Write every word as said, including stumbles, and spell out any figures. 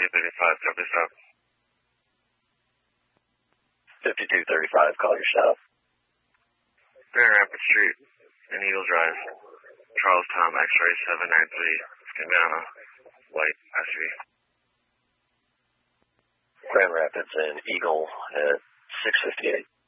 fifty-two thirty-five, copy stop. fifty-two thirty-five, call your stop. Grand Rapids Street in Eagle Drive. Charles Tom X-ray seven nine three. It's going to be on a white S U V. Grand Rapids and Eagle at six fifty-eight.